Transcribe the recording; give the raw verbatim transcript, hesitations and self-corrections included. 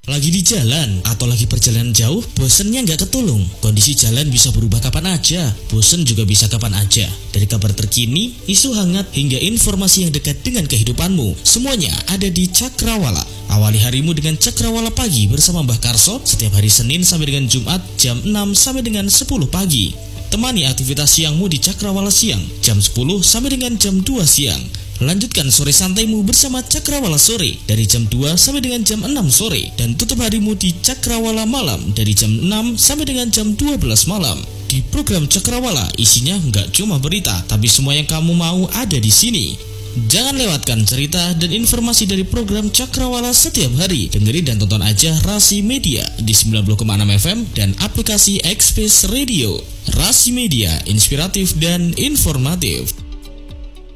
Lagi di jalan atau lagi perjalanan jauh, bosennya nggak ketulung. Kondisi jalan bisa berubah kapan aja, bosen juga bisa kapan aja. Dari kabar terkini, isu hangat hingga informasi yang dekat dengan kehidupanmu, semuanya ada di Cakrawala. Awali harimu dengan Cakrawala Pagi bersama Mbah Karso setiap hari Senin sampai dengan Jumat jam enam sampai dengan sepuluh pagi. Temani aktivitas siangmu di Cakrawala Siang jam sepuluh sampai dengan jam dua siang. Lanjutkan sore santaimu bersama Cakrawala Sore dari jam dua sampai dengan jam enam sore. Dan tutup harimu di Cakrawala Malam dari jam enam sampai dengan jam dua belas malam. Di program Cakrawala isinya nggak cuma berita, tapi semua yang kamu mau ada di sini. Jangan lewatkan cerita dan informasi dari program Cakrawala setiap hari. Dengerin dan tonton aja Rasi Media di sembilan puluh koma enam F M dan aplikasi X-Space Radio. Rasi Media, inspiratif dan informatif.